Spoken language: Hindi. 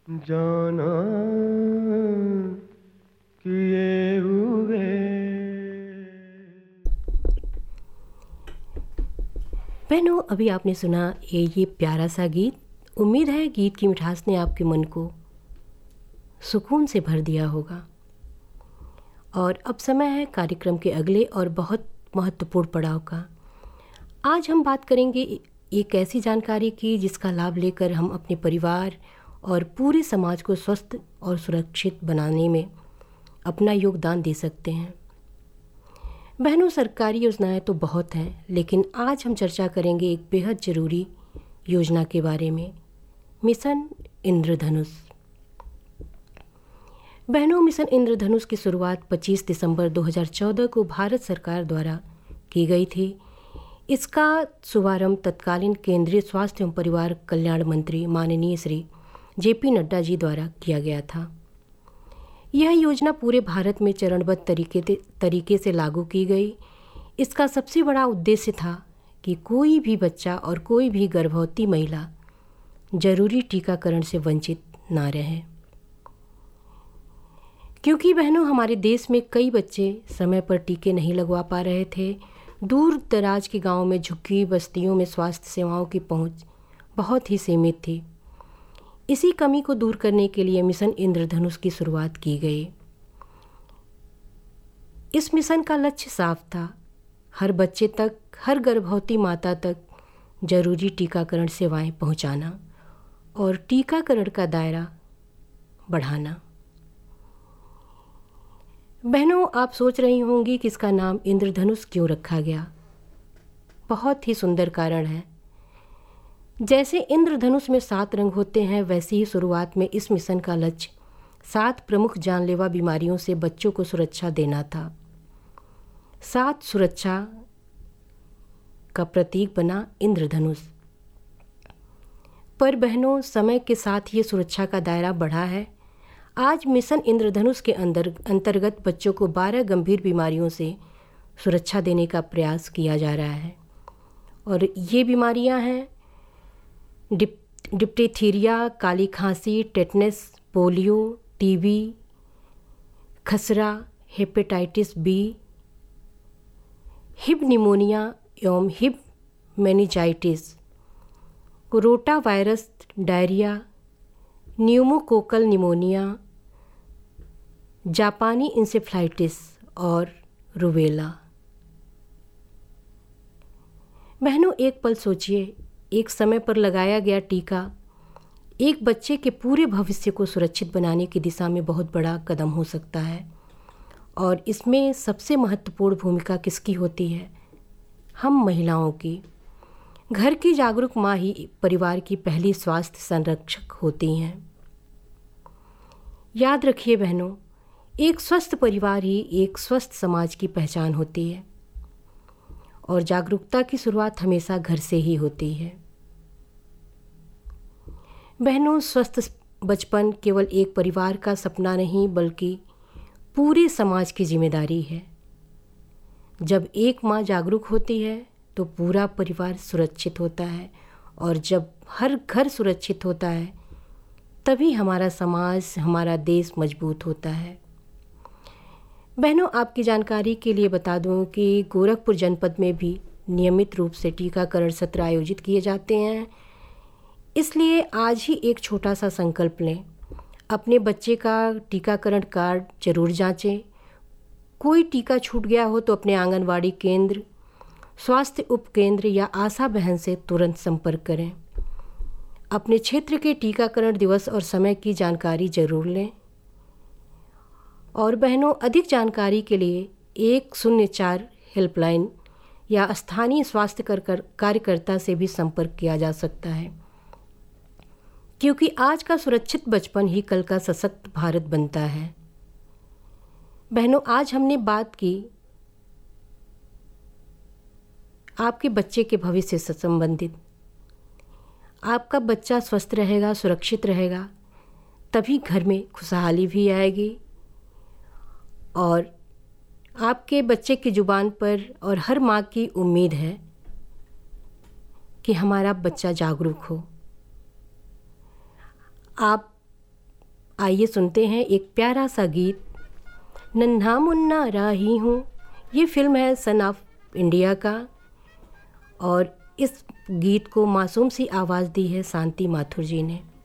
जाना किए हुए। बहनों, अभी आपने सुना ये प्यारा सा गीत। उम्मीद है गीत की मिठास ने आपके मन को सुकून से भर दिया होगा। और अब समय है कार्यक्रम के अगले और बहुत महत्वपूर्ण पड़ाव का। आज हम बात करेंगे एक ऐसी जानकारी की जिसका लाभ लेकर हम अपने परिवार और पूरे समाज को स्वस्थ और सुरक्षित बनाने में अपना योगदान दे सकते हैं। बहनों, सरकारी योजनाएं तो बहुत हैं, लेकिन आज हम चर्चा करेंगे एक बेहद ज़रूरी योजना के बारे में, मिशन इंद्रधनुष। बहनों, मिशन इंद्रधनुष की शुरुआत 25 दिसंबर 2014 को भारत सरकार द्वारा की गई थी। इसका शुभारंभ तत्कालीन केंद्रीय स्वास्थ्य एवं परिवार कल्याण मंत्री माननीय श्री JP नड्डा जी द्वारा किया गया था। यह योजना पूरे भारत में चरणबद्ध तरीके से लागू की गई। इसका सबसे बड़ा उद्देश्य था कि कोई भी बच्चा और कोई भी गर्भवती महिला जरूरी टीकाकरण से वंचित ना रहे। क्योंकि बहनों, हमारे देश में कई बच्चे समय पर टीके नहीं लगवा पा रहे थे। दूर दराज के गांवों में झुग्गी बस्तियों में स्वास्थ्य सेवाओं की पहुंच बहुत ही सीमित थी। इसी कमी को दूर करने के लिए मिशन इंद्रधनुष की शुरुआत की गई। इस मिशन का लक्ष्य साफ था, हर बच्चे तक, हर गर्भवती माता तक जरूरी टीकाकरण सेवाएं पहुंचाना और टीकाकरण का दायरा बढ़ाना। बहनों, आप सोच रही होंगी कि इसका नाम इंद्रधनुष क्यों रखा गया। बहुत ही सुंदर कारण है। जैसे इंद्रधनुष में 7 रंग होते हैं, वैसे ही शुरुआत में इस मिशन का लक्ष्य 7 प्रमुख जानलेवा बीमारियों से बच्चों को सुरक्षा देना था। 7 सुरक्षा का प्रतीक बना इंद्रधनुष। पर बहनों, समय के साथ ये सुरक्षा का दायरा बढ़ा है। आज मिशन इंद्रधनुष के अंतर्गत बच्चों को 12 गंभीर बीमारियों से सुरक्षा देने का प्रयास किया जा रहा है। और ये बीमारियां हैं डिप्थीरिया, काली खांसी, टेटनस, पोलियो, टीबी, खसरा, हेपेटाइटिस बी, हिब निमोनिया एवं हिब meningitis, rota virus, diarrhoea, pneumococcal pneumonia, जापानी इंसेफ्लाइटिस और रूबेला। बहनों, एक पल सोचिए, एक समय पर लगाया गया टीका एक बच्चे के पूरे भविष्य को सुरक्षित बनाने की दिशा में बहुत बड़ा कदम हो सकता है। और इसमें सबसे महत्वपूर्ण भूमिका किसकी होती है? हम महिलाओं की। घर की जागरूक माँ ही परिवार की पहली स्वास्थ्य संरक्षक होती हैं। याद रखिए बहनों, एक स्वस्थ परिवार ही एक स्वस्थ समाज की पहचान होती है और जागरूकता की शुरुआत हमेशा घर से ही होती है। बहनों, स्वस्थ बचपन केवल एक परिवार का सपना नहीं, बल्कि पूरे समाज की जिम्मेदारी है। जब एक माँ जागरूक होती है तो पूरा परिवार सुरक्षित होता है, और जब हर घर सुरक्षित होता है तभी हमारा समाज, हमारा देश मजबूत होता है। बहनों, आपकी जानकारी के लिए बता दूं कि गोरखपुर जनपद में भी नियमित रूप से टीकाकरण सत्र आयोजित किए जाते हैं। इसलिए आज ही एक छोटा सा संकल्प लें, अपने बच्चे का टीकाकरण कार्ड जरूर जांचें। कोई टीका छूट गया हो तो अपने आंगनवाड़ी केंद्र, स्वास्थ्य उपकेंद्र या आशा बहन से तुरंत संपर्क करें। अपने क्षेत्र के टीकाकरण दिवस और समय की जानकारी जरूर लें। और बहनों, अधिक जानकारी के लिए 104 हेल्पलाइन या स्थानीय स्वास्थ्य कार्यकर्ता से भी संपर्क किया जा सकता है, क्योंकि आज का सुरक्षित बचपन ही कल का सशक्त भारत बनता है। बहनों, आज हमने बात की आपके बच्चे के भविष्य से संबंधित। आपका बच्चा स्वस्थ रहेगा, सुरक्षित रहेगा, तभी घर में खुशहाली भी आएगी। और आपके बच्चे की जुबान पर और हर माँ की उम्मीद है कि हमारा बच्चा जागरूक हो। आप आइए सुनते हैं एक प्यारा सा गीत, नन्हा मुन्ना राही हूँ। ये फिल्म है सन ऑफ इंडिया का, और इस गीत को मासूम सी आवाज़ दी है शांति माथुर जी ने।